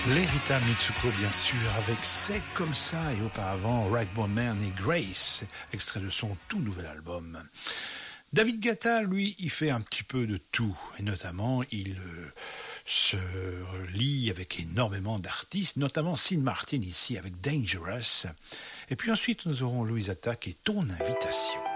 Rita Mitsuko, bien sûr, avec C'est comme ça, et auparavant Ragtime Man et Grace, extrait de son tout nouvel album. David Guetta, lui, il fait un petit peu de tout, et notamment, il se lie avec énormément d'artistes, notamment Sid Martin ici avec Dangerous. Et puis ensuite, nous aurons Louise Attaque et Ton Invitation.